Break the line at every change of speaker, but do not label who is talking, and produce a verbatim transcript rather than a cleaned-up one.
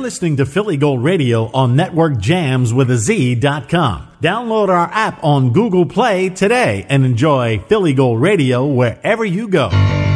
listening to Philly Gold Radio on network jams with a z dot com. Download our app on Google Play today and enjoy Philly Gold Radio wherever you go.